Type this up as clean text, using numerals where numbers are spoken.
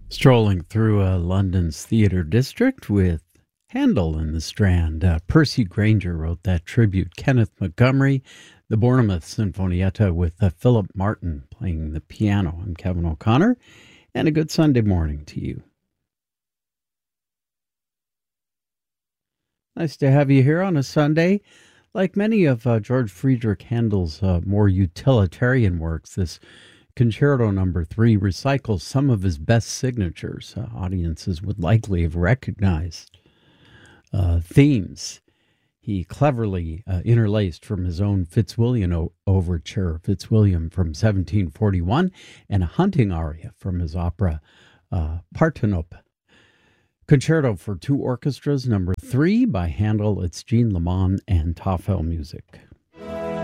Strolling through London's theatre district with Handel in the Strand. Percy Grainger wrote that tribute. Kenneth Montgomery, the Bournemouth Sinfonietta with Philip Martin playing the piano. I'm Kevin O'Connor, and a good Sunday morning to you. Nice to have you here on a Sunday. Like many of George Friedrich Handel's more utilitarian works, this Concerto No. 3 recycles some of his best signatures. Audiences would likely have recognized themes he cleverly interlaced from his own Fitzwilliam overture, Fitzwilliam from 1741, and a hunting aria from his opera Partenope. Concerto for Two Orchestras No. 3 by Handel. It's Jean Lamont and Toffel Music.